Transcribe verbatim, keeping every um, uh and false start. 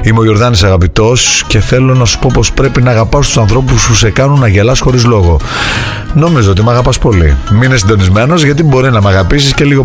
Είμαι ο Γιορδάνης Αγαπητός και θέλω να σου πω πως πρέπει να αγαπάς τους ανθρώπους που σε κάνουν να γελάς χωρίς λόγο. Νομίζω ότι με αγαπάς πολύ. Μείνε συντονισμένος, γιατί μπορεί να με αγαπήσεις και λίγο